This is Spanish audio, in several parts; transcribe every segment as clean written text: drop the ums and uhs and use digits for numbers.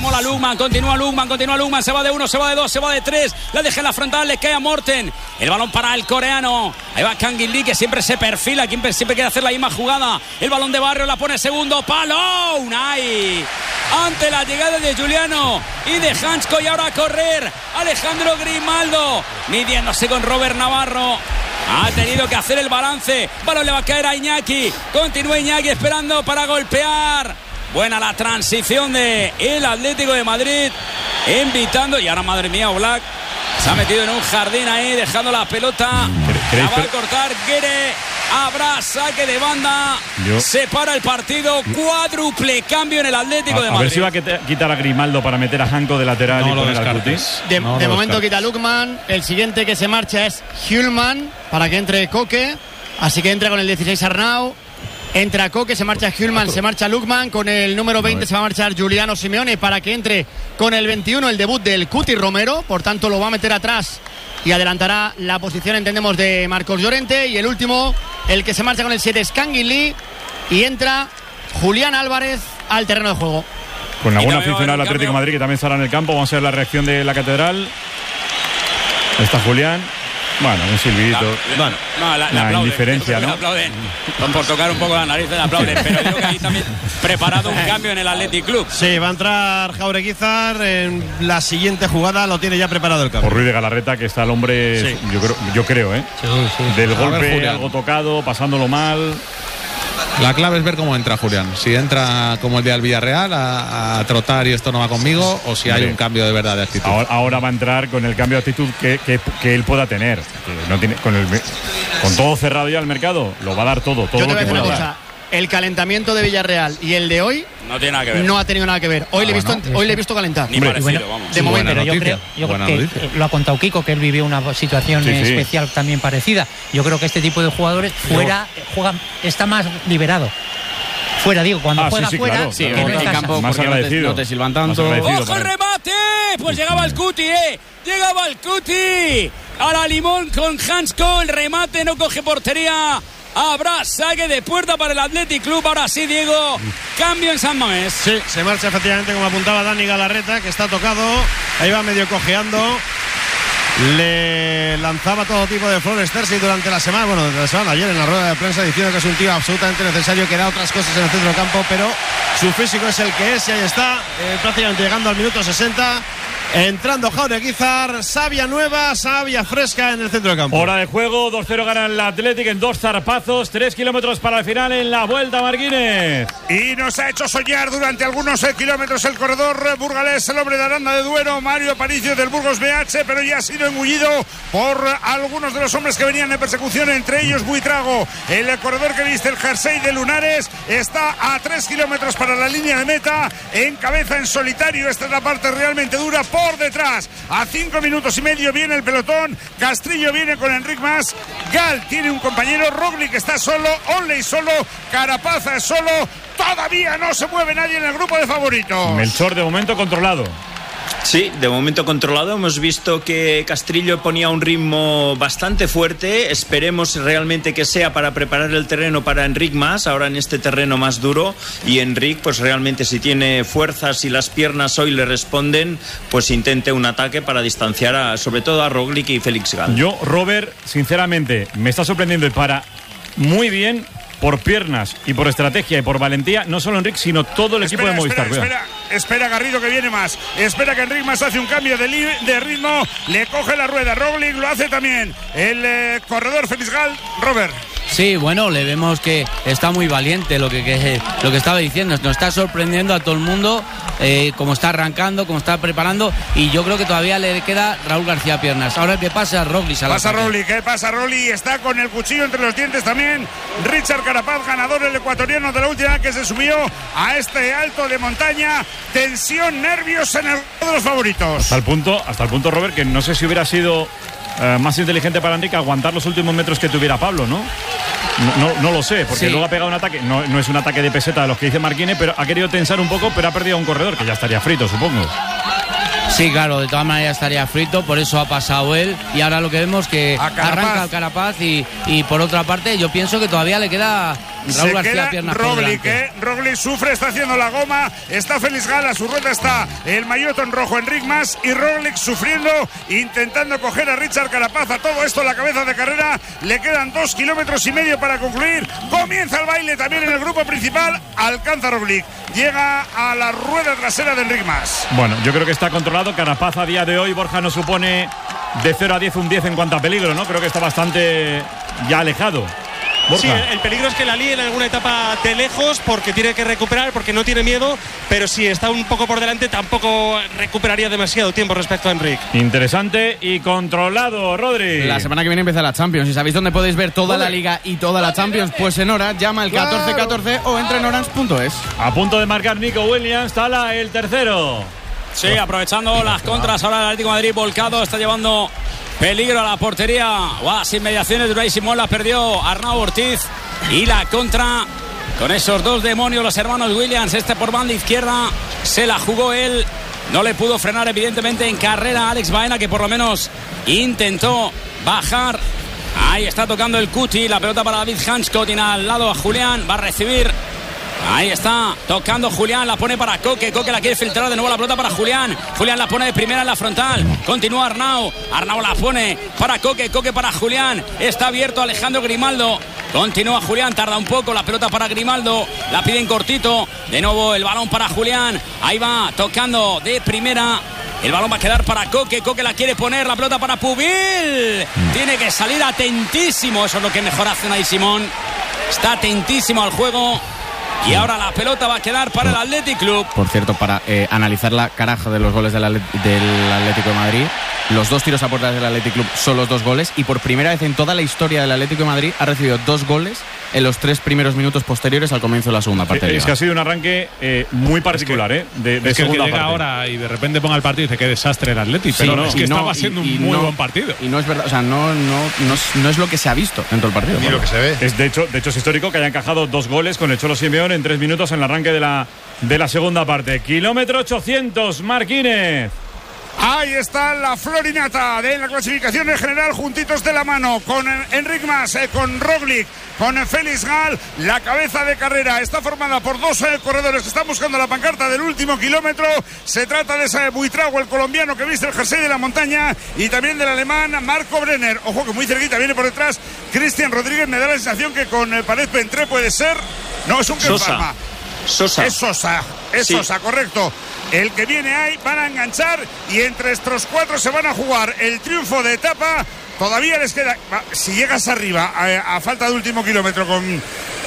mola Lugman, continúa Lugman, se va de 1, se va de 2, se va de 3, la deja en la frontal, le cae a Morten, el balón para el coreano, ahí va Kang In Lee, que siempre se perfila, siempre quiere hacer la misma jugada, el balón de Barrio la pone segundo palo, Unai, ante la llegada de Giuliano y de Hansko, y ahora a correr Alejandro Grimaldo, midiéndose con Robert Navarro. Ha tenido que hacer el balance. Balón le va a caer a Iñaki. Continúa Iñaki esperando para golpear. Buena la transición de el Atlético de Madrid. Invitando. Y ahora, madre mía, Oblak se ha metido en un jardín ahí, dejando la pelota. La va a cortar Guerre. Habrá saque de banda. Se para el partido. Cuádruple cambio en el Atlético de Madrid. A ver si va a quitar a Grimaldo para meter a Hanko de lateral y poner al Cutis. De momento quita Lukman. El siguiente que se marcha es Hjulman para que entre Koke. Así que entra con el 16 Arnau. Entra Koke, se marcha Hjulman, se marcha Lukman. Con el número 20 se va a marchar Giuliano Simeone para que entre con el 21 el debut del Cuti Romero. Por tanto lo va a meter atrás y adelantará la posición, entendemos, de Marcos Llorente. Y el último, el que se marcha con el 7 es Kang In Lee. Y entra Julián Álvarez al terreno de juego. Con alguna aficionada del Atlético de Madrid que también estará en el campo. Vamos a ver la reacción de la Catedral. Está Julián. Bueno, un silbidito. La indiferencia, ¿no? Le aplauden. Por tocar un poco la nariz le aplauden. Pero yo creo que ahí también preparado un cambio en el Athletic Club. Sí, va a entrar Jaureguizar en la siguiente jugada. Lo tiene ya preparado el cambio. Por Ruiz de Galarreta, que está el hombre, sí. yo creo, Sí. Del golpe, algo tocado, pasándolo mal. La clave es ver cómo entra Julián. Si entra como el día del Villarreal a trotar y esto no va conmigo, o si hay un cambio de verdad de actitud. Ahora va a entrar con el cambio de actitud que él pueda tener. No tiene, con todo cerrado ya el mercado, lo va a dar todo Yo te voy lo a que decir una pueda. cosa. El calentamiento de Villarreal y el de hoy no tiene nada que ver. No ha tenido nada que ver. Hoy le he visto calentar. Ni parecido, vamos. De momento. Pero yo creo que lo ha contado Kiko, que él vivió una situación especial también parecida. Yo creo que este tipo de jugadores está más liberado. Fuera, digo, cuando juega fuera, claro, que no en campo, más agradecido. No te silban tanto. ¡Ojo el remate! Pues llegaba el Cuti, llegaba el Cuti. Ahora Limón con Hansko, el remate no coge portería. Habrá saque de puerta para el Athletic Club. Ahora sí, Diego, cambio en San Mamés. Sí, se marcha efectivamente, como apuntaba Dani Galarreta, que está tocado. Ahí va medio cojeando. Le lanzaba todo tipo de flores Terzi durante la semana, ayer en la rueda de prensa, diciendo que es un tío absolutamente necesario, que da otras cosas en el centro del campo, pero su físico es el que es, y ahí está, prácticamente llegando al minuto 60. Entrando Jaureguizar, savia nueva, savia fresca en el centro del campo. Hora de juego, 2-0 gana el Athletic en 2 zarpazos, 3 kilómetros para el final en la Vuelta Marquínez. Y nos ha hecho soñar durante algunos kilómetros el corredor burgalés, el hombre de Aranda de Duero, Mario Aparicio del Burgos BH, pero ya ha sido engullido por algunos de los hombres que venían en persecución, entre ellos Buitrago. El corredor que viste, el jersey de Lunares, está a 3 kilómetros para la línea de meta, encabeza en solitario. Esta es la parte realmente dura. Por detrás, a 5 minutos y medio viene el pelotón. Castrillo viene con Enric Mas. Gal tiene un compañero. Roglic está solo. Onley solo. Carapaza es solo. Todavía no se mueve nadie en el grupo de favoritos. Melchor de momento controlado. Sí, de momento controlado. Hemos visto que Castrillo ponía un ritmo bastante fuerte. Esperemos realmente que sea para preparar el terreno para Enric Mas, ahora en este terreno más duro. Y Enric, pues realmente si tiene fuerzas y las piernas hoy le responden, pues intente un ataque para distanciar sobre todo a Roglic y Félix Gal. Yo, Robert, sinceramente, me está sorprendiendo y para muy bien por piernas y por estrategia y por valentía, no solo Enric, sino todo el equipo de Movistar. Espera Garrido, que viene más. Espera que Enric Mas hace un cambio de ritmo. Le coge la rueda. Roglic lo hace también. El corredor Félix Gal. Robert. Sí, bueno, le vemos que está muy valiente, lo que estaba diciendo. Nos está sorprendiendo a todo el mundo, como está arrancando, como está preparando, y yo creo que todavía le queda Raúl García Piernas. Ahora que pasa Roglic. Pasa Roglic, está con el cuchillo entre los dientes también. Richard Carapaz, ganador el ecuatoriano de la última que se subió a este alto de montaña. Tensión, nervios en el de los favoritos. Hasta el punto, Robert, que no sé si hubiera sido más inteligente para Enrique aguantar los últimos metros que tuviera Pablo, ¿no? No lo sé, porque luego ha pegado un ataque, no es un ataque de peseta de los que dice Marquine, pero ha querido tensar un poco, pero ha perdido a un corredor que ya estaría frito, supongo. Sí, claro, de todas maneras estaría frito, por eso ha pasado él, y ahora lo que vemos que arranca el Carapaz y por otra parte yo pienso que todavía le queda Raúl García, pierna por delante. Roglic sufre, está haciendo la goma, está Félix Gall, a su rueda está el maillotón rojo Enric Mas y Roglic sufriendo, intentando coger a Richard Carapaz. A todo esto la cabeza de carrera, le quedan 2,5 kilómetros para concluir. Comienza el baile también en el grupo principal, alcanza Roglic, llega a la rueda trasera de Enric Mas. Bueno, yo creo que está controlado. Carapaz a día de hoy, Borja, no supone de 0 a 10 un 10 en cuanto a peligro, ¿no? Creo que está bastante ya alejado. Borja. Sí, el peligro es que la líe en alguna etapa de lejos porque tiene que recuperar, porque no tiene miedo, pero si está un poco por delante tampoco recuperaría demasiado tiempo respecto a Enric. Interesante y controlado, Rodri. La semana que viene empieza la Champions y ¿sabéis dónde podéis ver toda la Liga y toda la Champions? Pues en Orange, llama el 1414 o entra en orange.es. A punto de marcar Nico Williams, Tala el tercero. Sí, aprovechando las contras ahora el Atlético de Madrid volcado, está llevando peligro a la portería. Las inmediaciones de Unai Simón las perdió Arnau Ortiz. Y la contra con esos dos demonios, los hermanos Williams. Por banda izquierda se la jugó él. No le pudo frenar evidentemente en carrera Alex Baena, que por lo menos intentó bajar. Ahí está tocando el Cuti, la pelota para David Hansko, tiene al lado a Julián, va a recibir. Ahí está, tocando Julián, la pone para Coque. Coque la quiere filtrar de nuevo, la pelota para Julián. Julián la pone de primera en la frontal. Continúa Arnau. Arnau la pone para Coque. Coque para Julián. Está abierto Alejandro Grimaldo. Continúa Julián, tarda un poco. La pelota para Grimaldo. La piden cortito. De nuevo el balón para Julián. Ahí va, tocando de primera. El balón va a quedar para Coque. Coque la quiere poner, la pelota para Pubil. Tiene que salir atentísimo. Eso es lo que mejor hace Unai Simón. Está atentísimo al juego. Y ahora la pelota va a quedar para el Athletic Club. Por cierto, para analizar la caraja de los goles del Atlético de Madrid, los 2 tiros a puerta del Athletic Club son los 2 goles y por primera vez en toda la historia del Atlético de Madrid ha recibido 2 goles en los 3 primeros minutos posteriores al comienzo de la segunda parte. Es que ha sido un arranque muy particular, de es segunda que llega parte. Ahora y de repente ponga el partido y dice qué desastre el Atlético, pero es que estaba siendo un muy buen partido. Y no es verdad, o sea, no es lo que se ha visto dentro del partido. Ni lo que se ve. De hecho es histórico que haya encajado 2 goles con el Cholo Simeone en 3 minutos en el arranque de la segunda parte. Kilómetro 800, Marquínez. Ahí está la florinata de la clasificación en general, juntitos de la mano con Enric Mas, con Roglic, con Félix Gall. La cabeza de carrera está formada por 2 corredores que están buscando la pancarta del último kilómetro. Se trata de ese Buitrago, el colombiano que viste el jersey de la montaña, y también del alemán Marco Brenner. Ojo que muy cerquita viene por detrás Cristian Rodríguez. Me da la sensación que con Pared Pentré puede ser. No, es un Sosa. Sosa. Es Sosa, sí. Sosa, correcto. El que viene ahí van a enganchar y entre estos 4 se van a jugar el triunfo de etapa. Todavía les queda, si llegas arriba a falta de último kilómetro con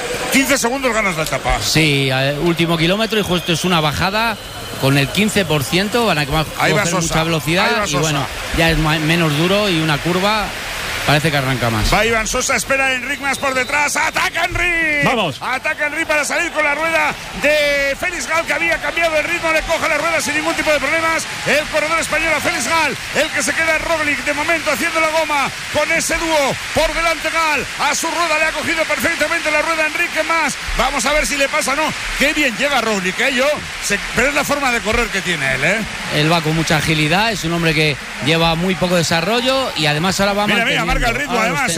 15 segundos ganas la etapa. Sí, último kilómetro y justo es una bajada con el 15%, van a coger mucha velocidad y bueno, ya es menos duro y una curva. Parece que arranca más. Va Iván Sosa, espera a Enric Mas por detrás. ¡Ataca Enric! ¡Vamos! Ataca Enric para salir con la rueda de Félix Gall, que había cambiado el ritmo. Le coge la rueda sin ningún tipo de problemas. El corredor español a Félix Gall. El que se queda es Roglic, de momento haciendo la goma con ese dúo. Por delante Gall. A su rueda le ha cogido perfectamente la rueda Enrique Mas. Vamos a ver si le pasa o no. Qué bien llega Roglic, pero es la forma de correr que tiene él, Él va con mucha agilidad. Es un hombre que lleva muy poco desarrollo y además ahora va manteniendo. Marca el ritmo, además,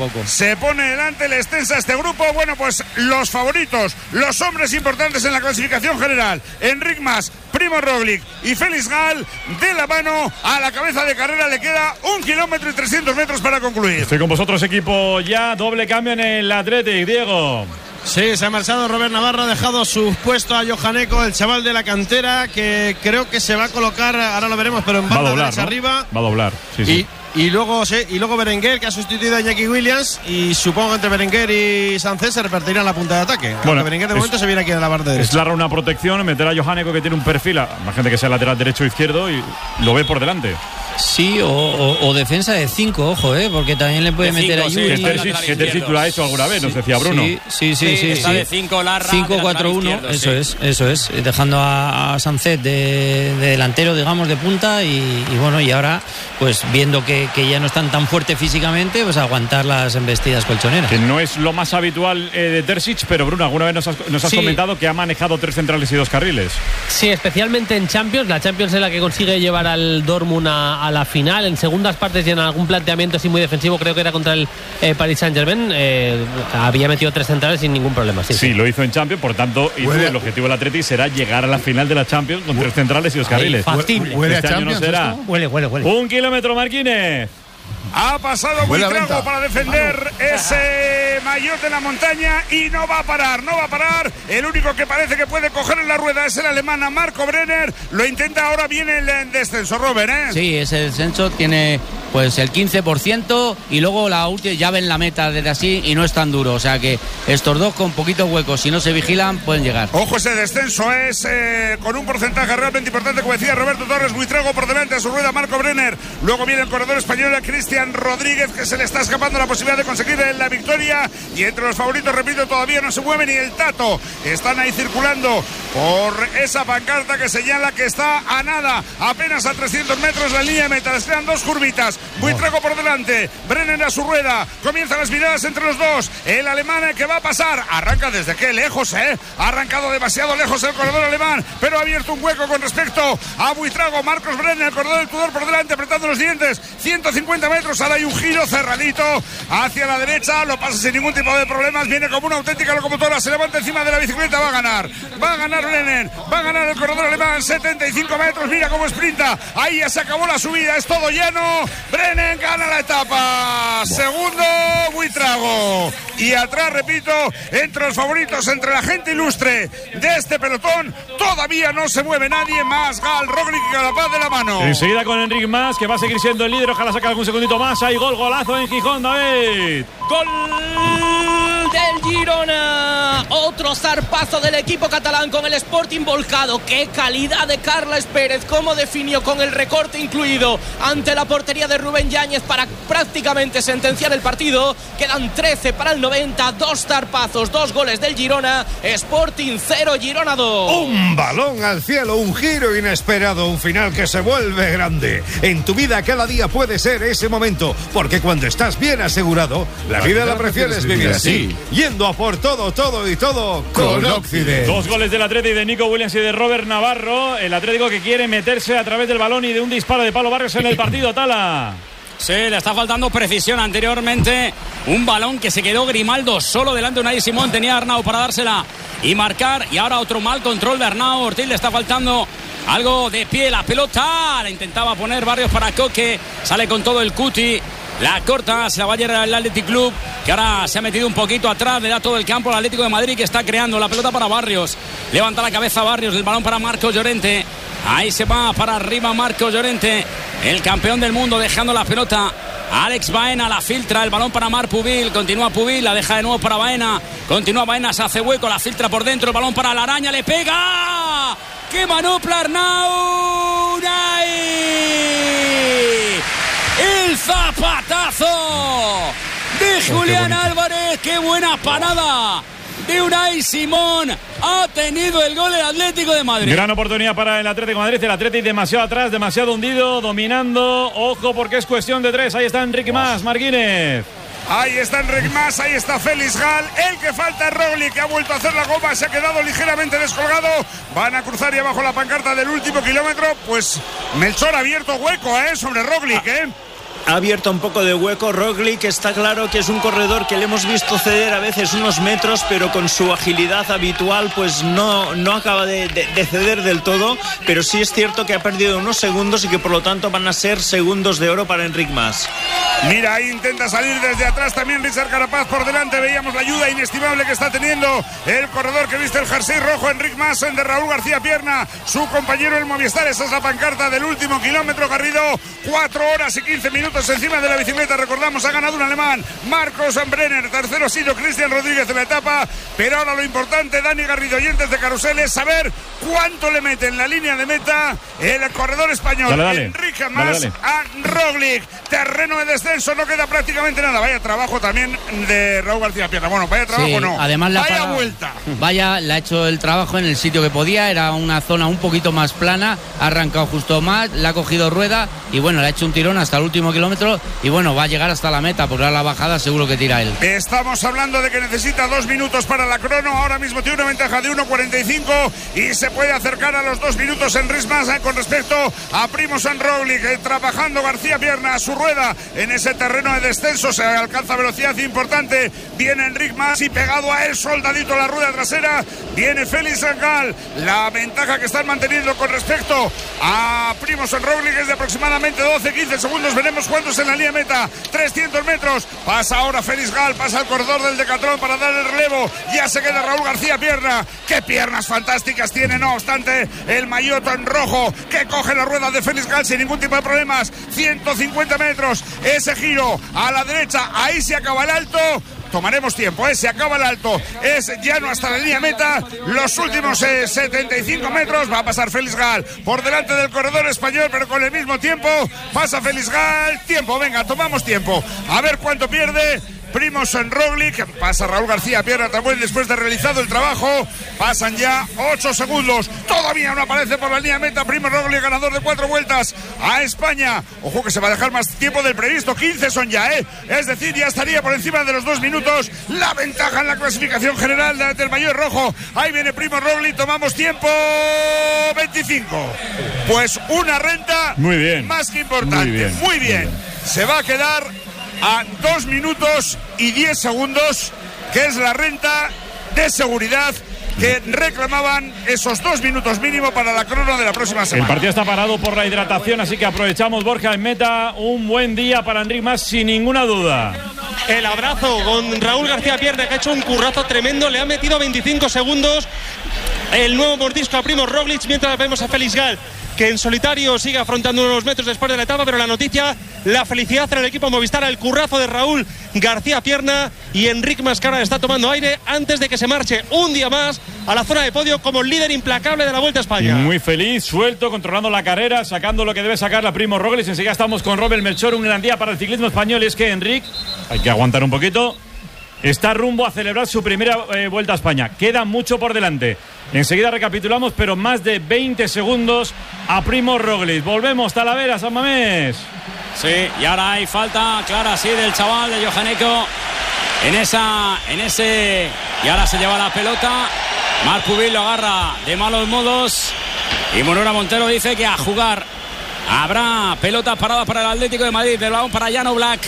se pone delante, le extensa este grupo. Bueno, pues los favoritos, los hombres importantes en la clasificación general: Enric Mas, Primo Roglic y Félix Gall. De la mano a la cabeza de carrera le queda 1 kilómetro y 300 metros para concluir. Estoy con vosotros, equipo, ya doble cambio en el Athletic, Diego. Sí, se ha marchado Robert Navarro, ha dejado su puesto a Johan Eco, el chaval de la cantera, que creo que se va a colocar, ahora lo veremos, pero en banda derecha, ¿no? Arriba. Va a doblar, sí. Y luego Berenguer, que ha sustituido a Iñaki Williams, y supongo que entre Berenguer y Sánchez se repartirán la punta de ataque. Bueno, Berenguer de momento se viene aquí a la banda derecha. Es larga una protección, meter a Johan Eco, que tiene un perfil, imagínate que sea lateral derecho o izquierdo, y lo ve por delante. Sí, o defensa de 5, ojo, porque también le puede meter a Yuri. Que Terzic lo ha hecho alguna vez, nos decía Bruno. Sí. Está de 5 Larra. 5-4-1, eso es. Dejando a Sánchez de delantero, digamos, de punta, y bueno, y ahora, pues viendo que ya no están tan fuertes físicamente, pues aguantar las embestidas colchoneras. Que no es lo más habitual de Terzic, pero Bruno, alguna vez nos has comentado que ha manejado 3 centrales y 2 carriles. Sí, especialmente en Champions. La Champions es la que consigue llevar al Dortmund a a la final en segundas partes y en algún planteamiento así muy defensivo, creo que era contra el Paris Saint-Germain, había metido 3 centrales sin ningún problema. Sí, lo hizo en Champions, por tanto, el objetivo del Atleti será llegar a la final de la Champions con 3 centrales y 2 carriles. Huele este a año no será. Huele. 1 kilómetro, Marquínez. Ha pasado Buitrago para defender ese maillot de la montaña y no va a parar. El único que parece que puede coger en la rueda es el alemán Marco Brenner. Lo intenta, ahora viene el descenso, Robert, ¿eh? Sí, ese descenso tiene pues el 15% y luego la última ya ven la meta desde así y no es tan duro. O sea que estos dos con poquitos huecos, si no se vigilan, pueden llegar. Ojo, ese descenso es con un porcentaje realmente importante, como decía Roberto Torres. Buitrago por delante a su rueda, Marco Brenner. Luego viene el corredor español, Cristian Rodríguez, que se le está escapando la posibilidad de conseguir la victoria. Y entre los favoritos, repito, todavía no se mueve ni el Tato. Están ahí circulando por esa pancarta que señala que está a nada, apenas a 300 metros la línea de meta. Les quedan 2 curvitas. Buitrago por delante, Brenner a su rueda. Comienzan las miradas entre los dos. El alemán que va a pasar. Arranca desde qué lejos, ha arrancado demasiado lejos el corredor alemán, pero ha abierto un hueco con respecto a Buitrago. Marcos Brenner, el corredor del Tudor por delante, apretando los dientes. 150 metros, ahora hay un giro cerradito hacia la derecha, lo pasa sin ningún tipo de problemas, viene como una auténtica locomotora, se levanta encima de la bicicleta, va a ganar Brenner, va a ganar el corredor alemán. 75 metros, mira cómo sprinta, ahí ya se acabó la subida, es todo lleno. Brenner gana la etapa, segundo Buitrago, y atrás, repito, entre los favoritos, entre la gente ilustre de este pelotón, todavía no se mueve nadie más. Gal, Roglic y Carapaz de la mano. Enseguida con Enric Mas, que va a seguir siendo el líder, ojalá saque algún segundito más. Hay golazo en Gijón, David. Gol del Girona, otro zarpazo del equipo catalán con el Sporting volcado. Qué calidad de Carles Pérez, cómo definió con el recorte incluido ante la portería de Rubén Yáñez para prácticamente sentenciar el partido. Quedan 13 para el 90, 2 zarpazos, 2 goles del Girona. Sporting 0, Girona 2. Un balón al cielo, un giro inesperado, un final que se vuelve grande. En tu vida cada día puede ser ese momento, porque cuando estás bien asegurado, la vida la prefieres vivir así, yendo a por todo con Occident. 2 goles del Atlético de Nico Williams y de Robert Navarro. El Atlético que quiere meterse a través del balón y de un disparo de Pablo Barrios en el partido, Tala. Sí, le está faltando precisión. Anteriormente un balón que se quedó Grimaldo solo delante de Unai Simón, tenía a Arnau para dársela y marcar, y ahora otro mal control de Arnau. Ortiz le está faltando algo de pie, la pelota la intentaba poner Barrios para Coque, sale con todo el Cuti, la corta, se la va a llevar el Athletic Club, que ahora se ha metido un poquito atrás, le da todo el campo al Atlético de Madrid, que está creando la pelota para Barrios, levanta la cabeza Barrios, el balón para Marcos Llorente, ahí se va para arriba Marcos Llorente, el campeón del mundo, dejando la pelota. Alex Baena la filtra, el balón para Marc Pubil, continúa Pubil, la deja de nuevo para Baena, continúa Baena, se hace hueco, la filtra por dentro, el balón para la araña, le pega, ¡qué manopla Arnau! El zapatazo de Julián Álvarez, qué buena parada de Unai Simón, ha tenido el gol el Atlético de Madrid. Gran oportunidad para el Atlético de Madrid, el Atlético demasiado atrás, demasiado hundido, dominando, ojo porque es cuestión de 3, ahí está Enrique Mas, Marquínez. Ahí está Enric Mas, ahí está Félix Gal, el que falta es Roglic, que ha vuelto a hacer la goma, se ha quedado ligeramente descolgado, van a cruzar y abajo la pancarta del último kilómetro, pues Melchor ha abierto hueco sobre Roglic, Ha abierto un poco de hueco Roglic, está claro que es un corredor que le hemos visto ceder a veces unos metros, pero con su agilidad habitual pues no acaba de ceder del todo, pero sí es cierto que ha perdido unos segundos y que por lo tanto van a ser segundos de oro para Enric Mas. Mira, ahí intenta salir desde atrás también Richard Carapaz por delante, veíamos la ayuda inestimable que está teniendo el corredor que viste el jersey rojo, Enric Mas, de Raúl García Pierna, su compañero el Movistar. Esa es la pancarta del último kilómetro, Garrido, 4 horas y 15 minutos encima de la bicicleta, recordamos, ha ganado un alemán, Marcos Brenner, tercero ha sido Cristian Rodríguez en la etapa, pero ahora lo importante, Dani Garrido, oyentes de Carrusel, es saber cuánto le mete en la línea de meta el corredor español, Enrique Mas a Roglic, terreno de descenso, no queda prácticamente nada, vaya trabajo también de Raúl García Pierna, bueno, vaya trabajo sí, no, además vaya vuelta. Vaya, le ha hecho el trabajo en el sitio que podía, era una zona un poquito más plana, ha arrancado justo más, le ha cogido rueda y bueno, le ha hecho un tirón hasta el último kilómetro kilómetro y bueno, va a llegar hasta la meta, porque a la bajada seguro que tira él. Estamos hablando de que necesita 2 minutos para la crono, ahora mismo tiene una ventaja de 1.45 y se puede acercar a los 2 minutos en Rismas con respecto a Primož Roglič, trabajando García Pierna a su rueda en ese terreno de descenso, se alcanza velocidad importante, viene Enric Mas y pegado a él, soldadito la rueda trasera, viene Félix Gall. La ventaja que están manteniendo con respecto a Primož Roglič es de aproximadamente 12-15 segundos, veremos cuántos en la línea meta, 300 metros, pasa ahora Félix Gall, pasa al corredor del Decathlon para dar el relevo, ya se queda Raúl García Pierna, qué piernas fantásticas tiene, no obstante, el maillot en rojo, que coge la rueda de Félix Gall sin ningún tipo de problemas, 150 metros, ese giro a la derecha, ahí se acaba el alto. Tomaremos tiempo, se acaba el alto, es llano hasta la línea meta, los últimos 75 metros, va a pasar Félix Gall por delante del corredor español, pero con el mismo tiempo, pasa Félix Gall, tiempo, venga, tomamos tiempo, a ver cuánto pierde Primož Roglič, pasa Raúl García Pierna también después de realizado el trabajo, pasan ya 8 segundos, todavía no aparece por la línea meta Primož Roglič, ganador de 4 vueltas a España, ojo que se va a dejar más tiempo del previsto, 15 son ya, es decir, ya estaría por encima de los 2 minutos, la ventaja en la clasificación general del maillot rojo, ahí viene Primož Roglič, tomamos tiempo, 25, pues una renta muy bien, más que importante, muy bien. Se va a quedar a 2 minutos y 10 segundos, que es la renta de seguridad que reclamaban esos 2 minutos mínimo para la crono de la próxima semana. El partido está parado por la hidratación, así que aprovechamos, Borja, en meta. Un buen día para Enric Mas, sin ninguna duda. El abrazo con Raúl García Pierna, que ha hecho un currazo tremendo, le ha metido 25 segundos el nuevo mordisco a Primož Roglič, mientras vemos a Félix Gall, que en solitario sigue afrontando unos metros después de la etapa, pero la noticia, la felicidad en el equipo Movistar, el currazo de Raúl García Pierna y Enric Mas, que ahora está tomando aire antes de que se marche un día más a la zona de podio como el líder implacable de la Vuelta a España. Muy feliz, suelto, controlando la carrera, sacando lo que debe sacar la Primož Roglič. Enseguida estamos con Robert Melchor, un gran día para el ciclismo español, y es que Enric, hay que aguantar un poquito, está rumbo a celebrar su primera Vuelta a España. Queda mucho por delante. Enseguida recapitulamos, pero más de 20 segundos a Primož Roglič. Volvemos, Talavera, San Mamés. Sí, y ahora hay falta clara, sí, del chaval de Johanneco en ese, y ahora se lleva la pelota. Marc Pubil lo agarra de malos modos y Monora Montero dice que a jugar. Habrá pelota parada para el Atlético de Madrid, del balón para Jan Oblak,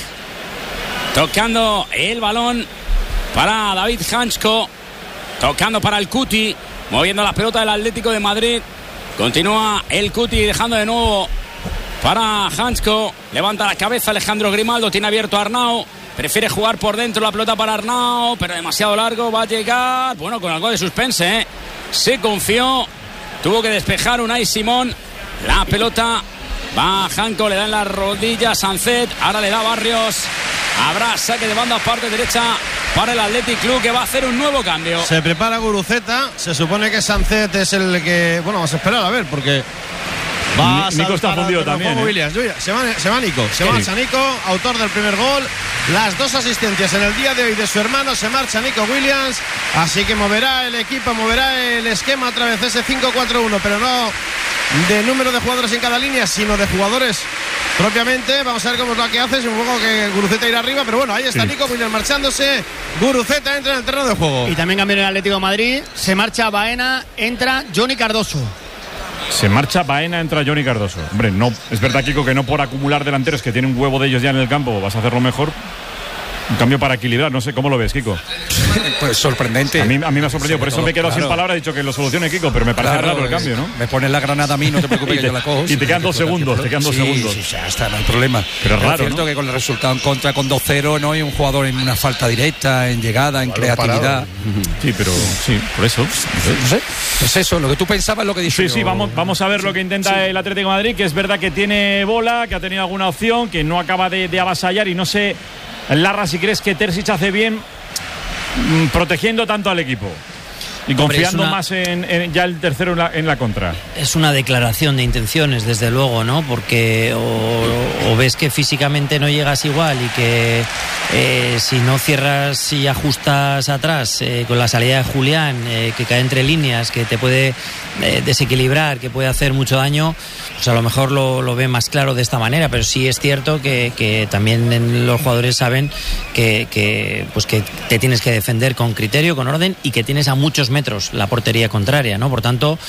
tocando el balón para David Hansko, tocando para el Cuti, moviendo la pelota del Atlético de Madrid. Continúa el Cuti dejando de nuevo para Hansko, levanta la cabeza Alejandro Grimaldo, tiene abierto a Arnau, prefiere jugar por dentro, la pelota para Arnau, pero demasiado largo, va a llegar, bueno, con algo de suspense, se confió, tuvo que despejar Unai Simón, la pelota va a Hansko, le da en las rodillas Sancet, ahora le da Barrios, habrá saque de banda parte derecha para el Athletic Club, que va a hacer un nuevo cambio. Se prepara Guruceta, se supone que Sancet es el que, bueno, vamos a esperar a ver, porque Nico está fundido también. Se va Nico, se marcha Nico, autor del primer gol, las 2 asistencias en el día de hoy de su hermano, se marcha Nico Williams, así que moverá el equipo, moverá el esquema otra vez, ese 5-4-1, pero no de número de jugadores en cada línea, sino de jugadores propiamente. Vamos a ver cómo es lo que hace, supongo que Guruceta irá arriba, pero bueno, ahí está Nico Williams marchándose, Guruceta entra en el terreno de juego. Y también cambia en el Atlético de Madrid, se marcha Baena, entra Johnny Cardoso. Se marcha Baena, entra Johnny Cardoso. Hombre, no, es verdad, Kiko, que no por acumular delanteros que tienen un huevo de ellos ya en el campo vas a hacerlo mejor. Un cambio para equilibrar, no sé cómo lo ves, Kiko. Pues sorprendente. A mí me ha sorprendido, por eso me he quedado sin palabras, he dicho que lo solucione Kiko, pero me parece raro el cambio, ¿no? Me pones la granada a mí, no te preocupes que yo la cojo. Y te quedan 2 segundos, Sí, ya está, no hay problema. Pero es raro, es cierto, ¿no? que con el resultado en contra, con 2-0, no hay un jugador en una falta directa, en llegada, en creatividad. Sí, pero sí, por eso. No sé. Es eso, lo que tú pensabas, lo que dije. Sí, vamos a ver lo que intenta el Atlético de Madrid, que es verdad que tiene bola, que ha tenido alguna opción, que no acaba de avasallar, y no sé, Larra, si crees que Terzic hace bien protegiendo tanto al equipo. Y confiando más en ya el tercero en la contra. Es una declaración de intenciones, desde luego, ¿no? Porque o ves que físicamente no llegas igual y que si no cierras y ajustas atrás con la salida de Julián, que cae entre líneas, que te puede desequilibrar, que puede hacer mucho daño, pues a lo mejor lo ve más claro de esta manera. Pero sí es cierto que también los jugadores saben que te tienes que defender con criterio, con orden, y que tienes a muchos metros la portería contraria, ¿no? Por tanto,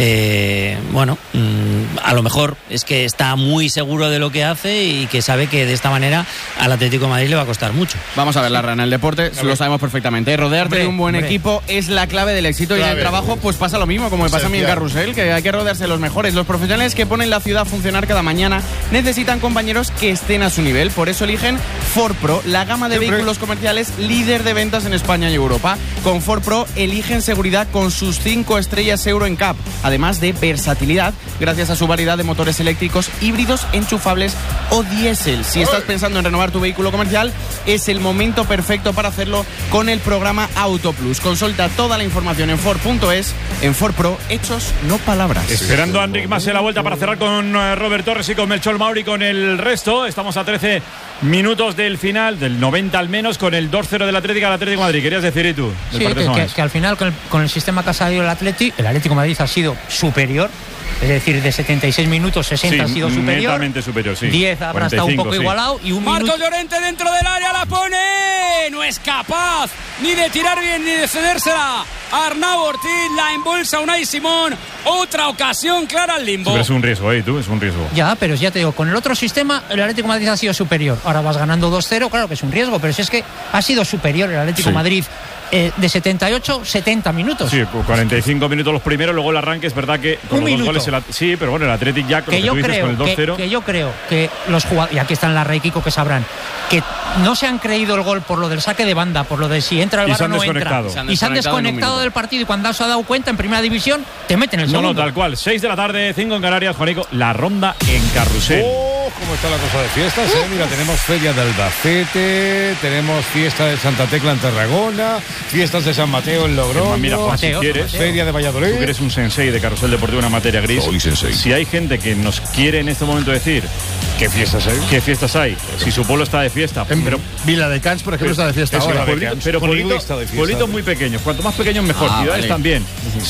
a lo mejor es que está muy seguro de lo que hace y que sabe que de esta manera al Atlético de Madrid le va a costar mucho. Vamos a ver, Larra, en el deporte lo sabemos perfectamente. Rodearte de un buen equipo es la clave del éxito, y en el trabajo pues pasa lo mismo, como me pasa a mí en Carrusel, que hay que rodearse de los mejores. Los profesionales que ponen la ciudad a funcionar cada mañana necesitan compañeros que estén a su nivel. Por eso eligen Ford Pro, la gama de vehículos comerciales líder de ventas en España y Europa. Con Ford Pro eligen seguridad con sus 5 estrellas Euro NCAP, además de versatilidad gracias a su variedad de motores eléctricos, híbridos, enchufables o diésel. Si estás pensando en renovar tu vehículo comercial, es el momento perfecto para hacerlo con el programa Auto Plus. Consulta toda la información en Ford.es. En Ford Pro, hechos, no palabras. Esperando a Enric Mas en la vuelta para cerrar con Robert Torres y con Melchor Mauri con el resto. Estamos a 13 minutos del final, del 90 al menos, con el 2-0 del Atlético de Madrid. ¿Querías decir, y tú? Sí, que al final con el sistema que ha salido el Atlético de Madrid ha sido superior. Es decir, de 76 minutos, 60 ha sido superior. Netamente superior, sí. 10 habrá estado un poco igualado. Y Marcos Llorente dentro del área, la pone. No es capaz ni de tirar bien ni de cedérsela a Arnau Ortiz. La embolsa Unai Simón. Otra ocasión clara al limbo. Pero es un riesgo, tú, es un riesgo. Ya, pero ya te digo, con el otro sistema el Atlético de Madrid ha sido superior. Ahora vas ganando 2-0, claro que es un riesgo, pero si es que ha sido superior el Atlético de Madrid. De 78, 70 minutos. Sí, 45 minutos los primeros, luego el arranque. Es verdad que con los 2 goles sí, pero bueno, el Athletic ya con, yo creo, con el 2-0. Que yo creo que los jugadores, y aquí están la Rey Kiko que sabrán, que no se han creído el gol por lo del saque de banda, por lo de si entra el VAR o no entra. Y se han desconectado del partido, y cuando se ha dado cuenta en primera división, te meten el segundo. No, tal cual. 6 de la tarde, 5 en Canarias, Juanico, la ronda en Carrusel. ¿Cómo está la cosa de fiestas? Mira, tenemos Feria de Albacete, tenemos fiesta de Santa Tecla en Tarragona, fiestas de San Mateo en Logroño. Mira, Juan, si quieres, Feria de Valladolid. Tú que eres un sensei de Carrusel Deportivo, una materia gris. Soy sensei. Si hay gente que nos quiere en este momento decir ¿qué fiestas hay? Si su pueblo está de fiesta. Pero Vila de Cans, por ejemplo, está de fiesta ahora. Pero pueblitos muy pequeños. Cuanto más pequeños, mejor. Ciudades también.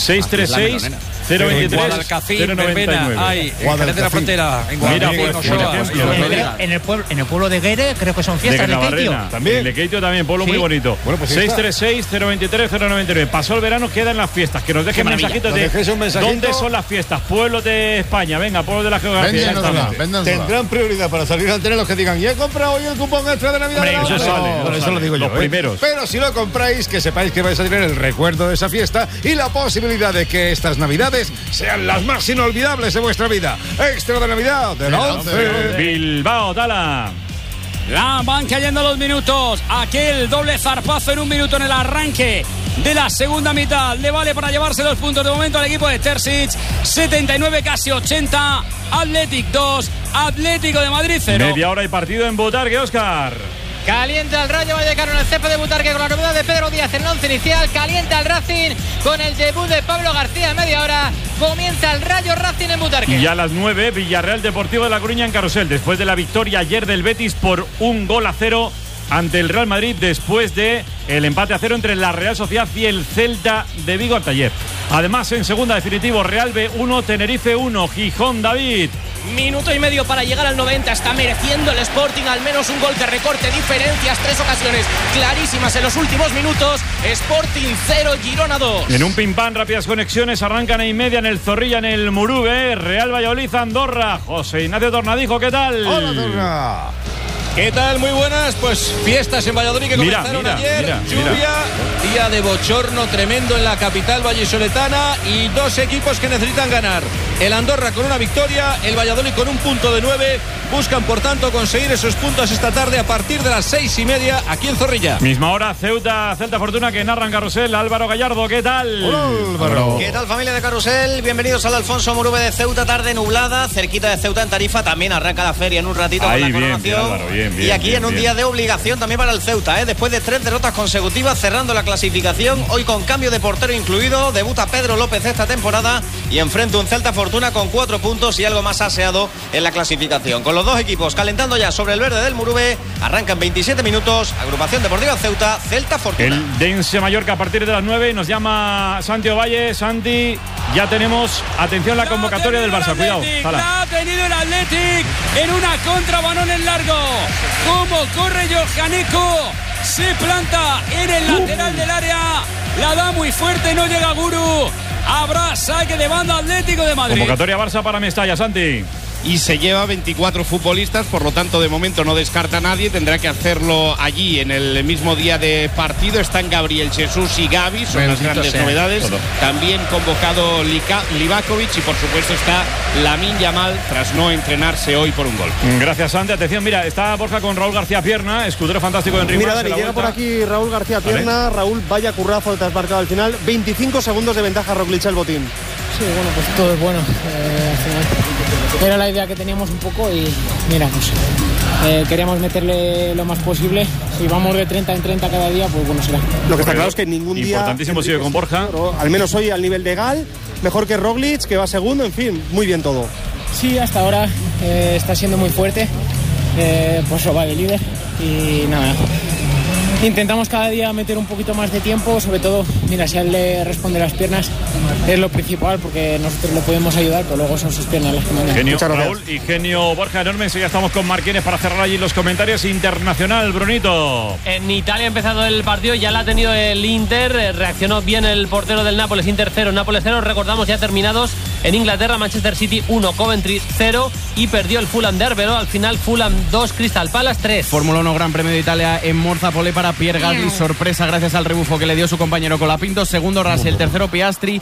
636 023 Guadalcafín, Verbena, hay en de la Frontera, en Guadalquivir, en el pueblo de Guere, creo que son fiestas de Lequeitio. También. Lequeitio también, pueblo muy bonito. Bueno, pues 636-023-099. Pasó el verano, quedan las fiestas. Que nos dejen mensajitos de dónde son las fiestas. Pueblos de España, venga, pueblos de la geografía. Tendrán prioridad para salir al tren los que digan, y he comprado hoy el cupón extra de Navidad. Eso sale, eso lo digo yo. Los primeros. Pero si lo compráis, que sepáis que vais a tener el recuerdo de esa fiesta y la posibilidad de que estas Navidades sean las más inolvidables de vuestra vida. Extra de Navidad del 11. Bilbao, Tala. Van cayendo los minutos. Aquel doble zarpazo en un minuto en el arranque de la segunda mitad le vale para llevarse 2 puntos de momento al equipo de Terzic. 79, casi 80. Athletic 2, Atlético de Madrid 0. Media hora y partido en Butarque, Óscar. Calienta el Rayo Vallecano en el césped de Butarque con la novedad de Pedro Díaz en el 11 inicial. Calienta el Racing con el debut de Pablo García en media hora. Comienza el Rayo Racing en Butarque. Y a las 9, Villarreal Deportivo de La Coruña en Carrusel. Después de la victoria ayer del Betis por 1-0 ante el Real Madrid, después de el empate a 0 entre la Real Sociedad y el Celta de Vigo al taller. Además, en segunda definitivo, Real B 1, Tenerife 1, Gijón, David. Minuto y medio para llegar al 90. Está mereciendo el Sporting al menos un gol que recorte diferencias. 3 ocasiones clarísimas en los últimos minutos. Sporting 0, Girona 2. En un pim-pam, rápidas conexiones. Arrancan y media en el Zorrilla, en el Murube. Real Valladolid, Andorra. José Ignacio Tornadijo, ¿qué tal? Hola, Torna. ¿Qué tal? Muy buenas. Pues fiestas en Valladolid que comenzaron ayer. Lluvia, día de bochorno tremendo en la capital vallisoletana y 2 equipos que necesitan ganar. El Andorra con una victoria, el Valladolid con un punto de 9. Buscan, por tanto, conseguir esos puntos esta tarde a partir de las 6:30 aquí en Zorrilla. Misma hora, Celta Fortuna, que narra en Carrusel. Álvaro Gallardo, ¿qué tal? Hola, Álvaro. ¿Qué tal, familia de Carrusel? Bienvenidos al Alfonso Murube de Ceuta, tarde nublada, cerquita de Ceuta en Tarifa. También arranca la feria en un ratito. Ahí, con la bien, coronación. Álvaro, bien. y aquí en un día de obligación también para el Ceuta, después de 3 derrotas consecutivas, cerrando la clasificación, hoy con cambio de portero incluido, debuta Pedro López esta temporada y enfrenta un Celta Fortuna con 4 puntos y algo más aseado en la clasificación. Con los dos equipos calentando ya sobre el verde del Murube, arrancan 27 minutos, Agrupación Deportiva Ceuta, Celta Fortuna. El Dense Mallorca a partir de las 9, nos llama Santi Ovalle. Santi, ya tenemos, atención, la convocatoria del Barça, cuidado. La ha tenido el Athletic en una contra, balón en largo. Como corre Johaneko, se planta en el lateral del área, la da muy fuerte, no llega Guru. Habrá saque de banda Atlético de Madrid. Convocatoria Barça para Mestalla, Santi. Y se lleva 24 futbolistas, por lo tanto de momento no descarta a nadie, tendrá que hacerlo allí en el mismo día de partido. Están Gabriel Jesús y Gavi, son las grandes novedades. También convocado Livakovic y por supuesto está Lamine Yamal tras no entrenarse hoy por un gol. Gracias, Santi. Atención, mira, está Borja con Raúl García Pierna, escudero fantástico de Enrique. Mira, Dani, llega por aquí Raúl García Pierna. Raúl, vaya currazo el marcado al final. 25 segundos de ventaja Roglic el botín. Sí, bueno, pues todo es bueno. Al final era la idea que teníamos un poco y mira, pues queríamos meterle lo más posible. Si vamos de 30 en 30 cada día, pues bueno será. Lo que está claro es que ningún día... Importantísimo sigue con Borja. Al menos hoy al nivel de Gal, mejor que Roglic, que va segundo, en fin, muy bien todo. Sí, hasta ahora está siendo muy fuerte, pues lo va de líder y nada. Intentamos cada día meter un poquito más de tiempo, sobre todo, mira, si a él le responde las piernas es lo principal, porque nosotros le podemos ayudar, pero luego son sus piernas las que mandan. Genio Raúl y genio Borja enorme. Ya estamos con Marquines para cerrar allí los comentarios. Internacional, Brunito. En Italia ha empezado el partido, ya la ha tenido el Inter, reaccionó bien el portero del Nápoles, Inter 0, Nápoles 0, recordamos ya terminados en Inglaterra, Manchester City 1, Coventry 0 y perdió el Fulham de Arbelo, al final Fulham 2, Crystal Palace 3. Fórmula 1 Gran Premio de Italia en Monza, pole para Pierre Gasly, sorpresa gracias al rebufo que le dio su compañero Colapinto, segundo Russell, tercero Piastri,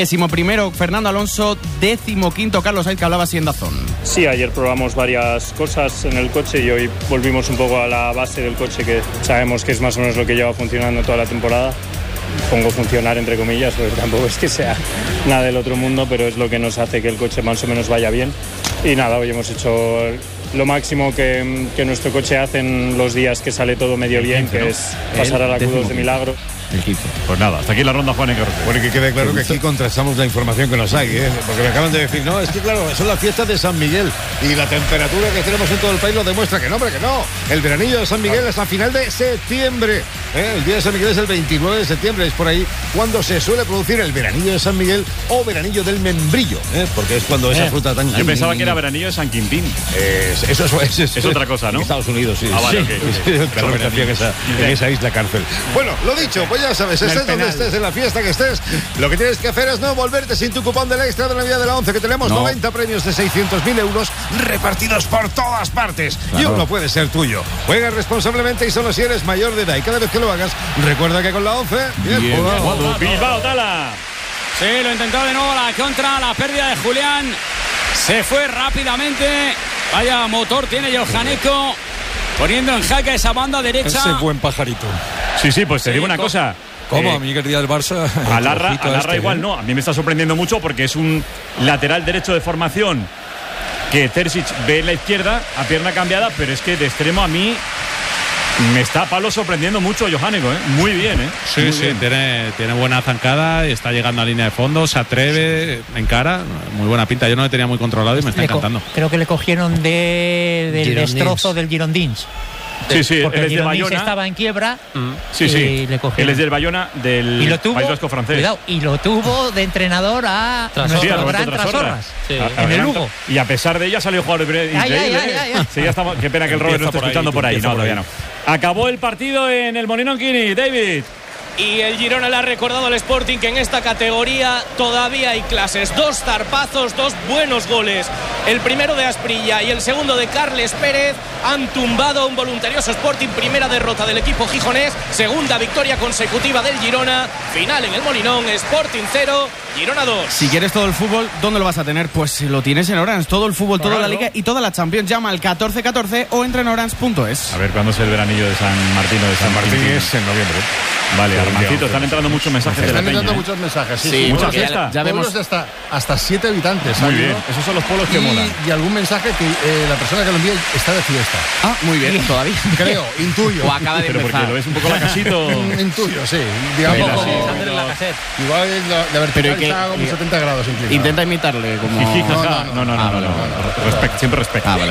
21º Fernando Alonso, 15º Carlos Sainz, que hablaba así en DAZN. Sí, ayer probamos varias cosas en el coche y hoy volvimos un poco a la base del coche, que sabemos que es más o menos lo que lleva funcionando toda la temporada. Pongo funcionar entre comillas, porque tampoco es que sea nada del otro mundo, pero es lo que nos hace que el coche más o menos vaya bien. Y nada, hoy hemos hecho lo máximo que nuestro coche hace en los días que sale todo medio bien, que es pasar a la Q2 de milagro. El 15. Pues nada, hasta aquí la ronda, Juan Encarce. Bueno, que quede claro que aquí contrastamos la información que nos hay, porque me acaban de decir, no, es que claro, son las fiestas de San Miguel y la temperatura que tenemos en todo el país lo demuestra. Que no, hombre, que no. El veranillo de San Miguel es a final de septiembre. El día de San Miguel es el 29 de septiembre, es por ahí cuando se suele producir el veranillo de San Miguel o veranillo del membrillo, porque es cuando esa fruta tan... Yo pensaba que era veranillo de San Quintín. Eso es otra cosa, ¿no? En Estados Unidos, sí. Ah, vale, en esa isla cárcel. Bueno, lo dicho, pues ya sabes, estés donde estés, en la fiesta que estés, lo que tienes que hacer es no volverte sin tu cupón del extra de Navidad de la 11, que tenemos 90 premios de 600.000 euros repartidos por todas partes. Claro. Y uno puede ser tuyo. Juega responsablemente y solo si eres mayor de edad. Y cada vez que lo hagas, recuerda que con la 11... Bien jugado. Bilbao, Tala. Sí, lo intentó de nuevo la contra, la pérdida de Julián. Se fue rápidamente. Vaya motor tiene Johaneko, poniendo en jaque esa banda derecha. Ese buen pajarito. Sí, pues te digo una cosa. ¿Cómo? A mí que el día del Barça... Alarra igual no. A mí me está sorprendiendo mucho porque es un lateral derecho de formación que Terzic ve en la izquierda a pierna cambiada, pero es que de extremo a mí me está Pablo sorprendiendo mucho Johaneko, muy bien, Sí, tiene buena zancada, está llegando a línea de fondo, se atreve, encara, muy buena pinta. Yo no le tenía muy controlado y me está encantando. Creo que le cogieron del destrozo del Girondins. Sí, porque él el es de Bayona. Estaba en quiebra. Sí. Le cogieron. Él es del Bayona, del País Vasco francés. Cuidado, y lo tuvo de entrenador a nuestro gran Trasorras. En el Lugo. Y a pesar de ella salió a jugar increíble. Sí, ya estamos. Qué pena que el Robert no esté escuchando por ahí. No, todavía no. Acabó el partido en el Molinón Kini, David. Y el Girona le ha recordado al Sporting que en esta categoría todavía hay clases. 2 zarpazos, 2 buenos goles. El primero de Asprilla y el segundo de Carles Pérez han tumbado a un voluntarioso Sporting. Primera derrota del equipo gijonés, segunda victoria consecutiva del Girona. Final en el Molinón, Sporting 0, Girona 2. Si quieres todo el fútbol, ¿dónde lo vas a tener? Pues lo tienes en Orange. Todo el fútbol, toda la Liga y toda la Champions. Llama al 1414 o entra en orange.es. A ver, ¿cuándo es el veranillo de San Martín o de San Martín? Es en noviembre. Vale, Armancito, están entrando muchos mensajes de la Están peña. entrando muchos mensajes, sí. Mucha porque fiesta. ya vemos pueblos de hasta 7 habitantes. Muy bien, esos son los pueblos que molan. Y algún mensaje que la persona que lo envía está de fiesta. Ah, muy bien, todavía. Creo, intuyo. O acaba de Pero empezar. porque lo ves un poco la casito. Intuyo, sí. Digamos, igual de vertical está como 70 grados inclinado. Intenta imitarle como... No. Siempre respeto. Vale.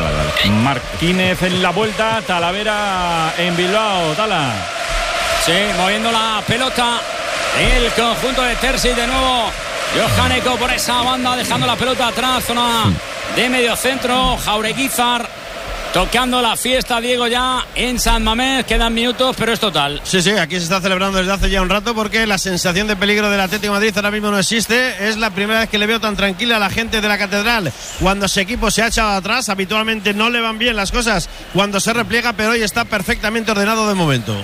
Martínez en la vuelta, Talavera en Bilbao, Tala. Sí, moviendo la pelota el conjunto de Terzic de nuevo. Johaneko por esa banda, dejando la pelota atrás, zona de medio centro. Jaureguizar tocando la fiesta, Diego, ya en San Mamés. Quedan minutos, pero es total. Sí, aquí se está celebrando desde hace ya un rato porque la sensación de peligro del Atlético de Madrid ahora mismo no existe. Es la primera vez que le veo tan tranquila a la gente de la Catedral cuando ese equipo se ha echado atrás. Habitualmente no le van bien las cosas cuando se repliega, pero hoy está perfectamente ordenado de momento.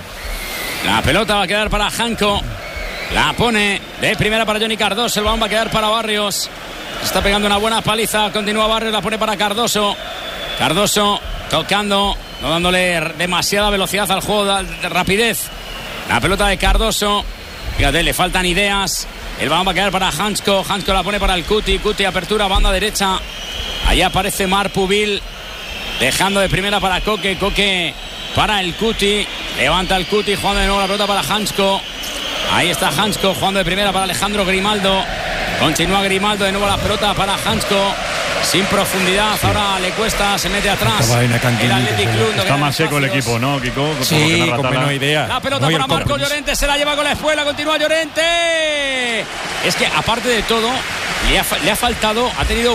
La pelota va a quedar para Janko. La pone de primera para Johnny Cardoso. El balón va a quedar para Barrios. Está pegando una buena paliza. Continúa Barrios, la pone para Cardoso. Cardoso tocando, no dándole demasiada velocidad al juego, de rapidez. La pelota de Cardoso. Fíjate, le faltan ideas. El balón va a quedar para Hansko. Hansko la pone para el Cuti. Cuti, apertura, banda derecha. Ahí aparece Marpubil. Dejando de primera para Coque. Coque para el Cuti. Levanta el Cuti, jugando de nuevo la pelota para Hansko. Ahí está Hansko, jugando de primera para Alejandro Grimaldo. Continúa Grimaldo, de nuevo la pelota para Hansko. Sin profundidad, ahora le cuesta, se mete atrás. El Athletic Club. Está más seco el equipo, ¿no, Kiko? Sí, con menos idea. La pelota para Marcos Llorente, se la lleva con la espuela, continúa Llorente. Es que aparte de todo, le ha faltado, ha tenido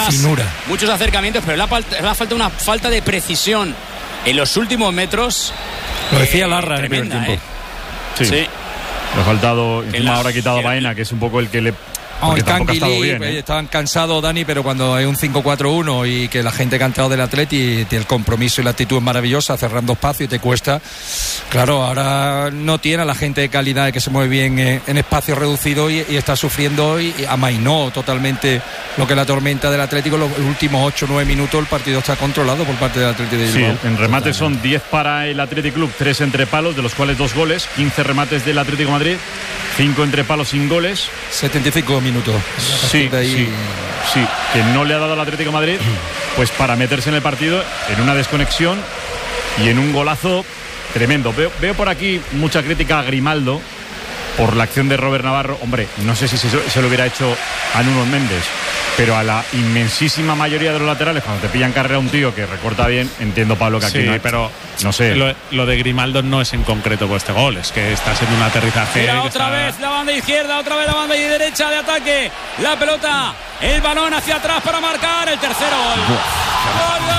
muchos acercamientos, pero le ha faltado una falta de precisión en los últimos metros. Lo decía Larra en el primer tiempo. Sí. Le ha faltado, encima ahora ha quitado a Baena, que es un poco el que le... El Canguilí, estaban cansados, Dani, pero cuando hay un 5-4-1 y que la gente que ha entrado del Atleti, el compromiso y la actitud es maravillosa, cerrando espacio y te cuesta. Claro, ahora no tiene a la gente de calidad que se mueve bien en espacios reducidos y está sufriendo y amainó totalmente lo que es la tormenta del Atlético. Los últimos 8-9 minutos el partido está controlado por parte del Atlético de Bilbao. Sí, en remate son 10 para el Athletic Club, 3 entre palos, de los cuales 2 goles, 15 remates del Atlético de Madrid, 5 entre palos sin goles. 75 minutos. Sí, que no le ha dado al Atlético de Madrid pues para meterse en el partido en una desconexión y en un golazo tremendo. Veo por aquí mucha crítica a Grimaldo por la acción de Robert Navarro. Hombre, no sé si se lo hubiera hecho a Nuno Méndez, pero a la inmensísima mayoría de los laterales, cuando te pillan carrera un tío que recorta bien, entiendo, Pablo, que aquí no hay, pero no sé. Lo de Grimaldo no es en concreto por este gol, es que está siendo un aterrizaje. Mira, otra vez la banda izquierda, otra vez la banda derecha de ataque. La pelota, el balón hacia atrás para marcar el tercero gol.